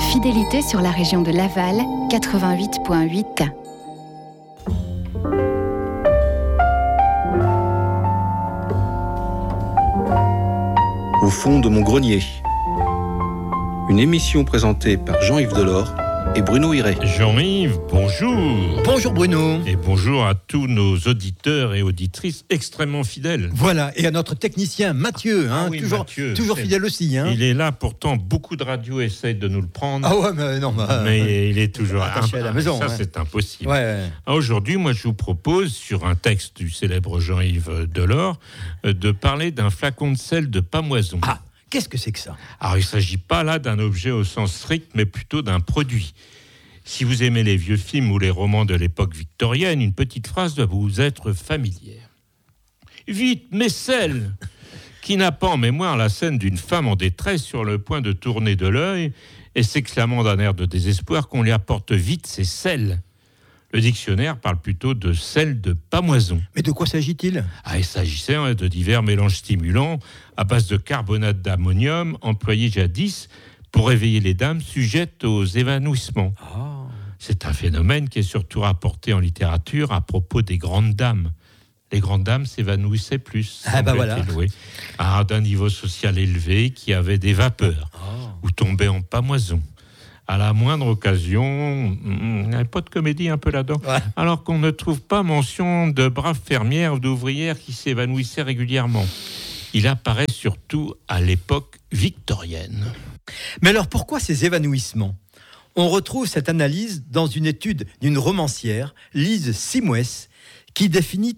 Fidélité sur la région de Laval, 88.8. Au fond de mon grenier. Une émission présentée par Jean-Yves Delors et Bruno Hiret. Jean-Yves, bonjour. Bonjour Bruno. Et bonjour à tous nos auditeurs et auditrices extrêmement fidèles. Voilà, et à notre technicien Mathieu, oui, toujours, Mathieu, toujours fidèle aussi. Il est là, pourtant beaucoup de radios essayent de nous le prendre. Ah ouais, mais non. Mais il est toujours attaché à la maison. Ça, c'est impossible. Ouais. Aujourd'hui, moi, je vous propose, sur un texte du célèbre Jean-Yves Delors, de parler d'un flacon de sel de Pamoison. Ah, qu'est-ce que c'est que ça ? Alors, il ne s'agit pas là d'un objet au sens strict, mais plutôt d'un produit. Si vous aimez les vieux films ou les romans de l'époque victorienne, une petite phrase doit vous être familière. « Vite, mes sels !» Qui n'a pas en mémoire la scène d'une femme en détresse sur le point de tourner de l'œil et s'exclamant d'un air de désespoir qu'on lui apporte vite ses sels. Le dictionnaire parle plutôt de sel de Pamoison. Mais de quoi s'agit-il ? Il s'agissait de divers mélanges stimulants à base de carbonate d'ammonium employés jadis pour réveiller les dames sujettes aux évanouissements. C'est un phénomène qui est surtout rapporté en littérature à propos des grandes dames. Les grandes dames s'évanouissaient plus, voilà. D'un niveau social élevé qui avait des vapeurs ou tombaient en pamoison. À la moindre occasion, il n'y avait pas de comédie un peu là-dedans, alors qu'on ne trouve pas mention de braves fermières ou d'ouvrières qui s'évanouissaient régulièrement. Il apparaît surtout à l'époque victorienne. Mais alors pourquoi ces évanouissements ? On retrouve cette analyse dans une étude d'une romancière, Lise Simouès, qui définit